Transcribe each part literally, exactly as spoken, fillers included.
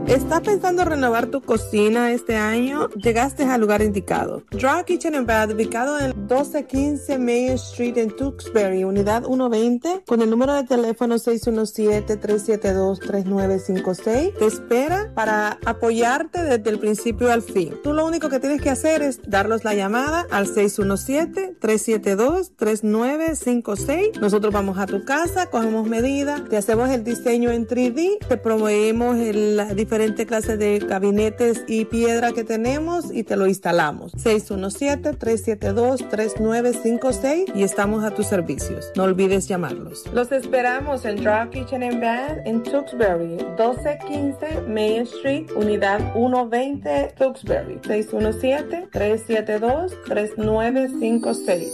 ¿Estás pensando renovar tu cocina este año? Llegaste al lugar indicado. Draw Kitchen and Bath, ubicado en doce quince Main Street en Tewksbury, unidad ciento veinte, con el número de teléfono seis uno siete, tres siete dos, tres nueve cinco seis. Te espera para apoyarte desde el principio al fin. Tú lo único que tienes que hacer es darnos la llamada al seis uno siete, tres siete dos, tres nueve cinco seis. Nosotros vamos a tu casa, cogemos medidas, te hacemos el diseño en tres D, te proveemos las diferentes clases de gabinetes y piedra que tenemos y te lo instalamos. seis uno siete, tres siete dos, tres nueve cinco seis y estamos a tus servicios. No olvides llamarlos. Los esperamos en Draw Kitchen and Bath en Tewksbury, doce quince Main Street, unidad ciento veinte, Tewksbury. seis uno siete, tres siete dos, tres nueve cinco seis.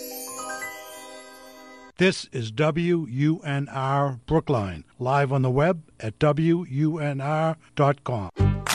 This is W U N R Brookline, live on the web at W U N R dot com.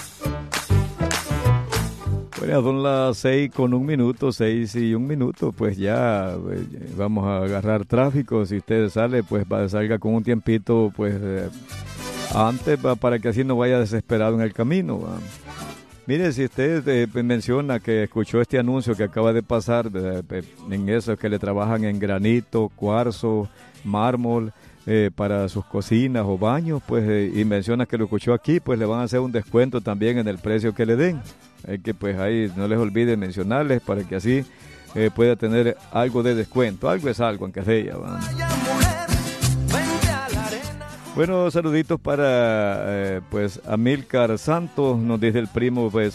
Bueno, son las seis con un minuto, seis y un minuto, pues ya pues, vamos a agarrar tráfico. Si usted sale, pues va, salga con un tiempito, pues eh, antes, va, para que así no vaya desesperado en el camino. Va. Mire, si usted eh, menciona que escuchó este anuncio que acaba de pasar, eh, en eso que le trabajan en granito, cuarzo, mármol, eh, para sus cocinas o baños, pues, eh, y menciona que lo escuchó aquí, pues le van a hacer un descuento también en el precio que le den. Hay que, pues, ahí no les olvide mencionarles para que así eh, pueda tener algo de descuento. Algo es algo, aunque sea, ¿va? Bueno, saluditos para eh, pues Amílcar Santos, nos dice el primo, pues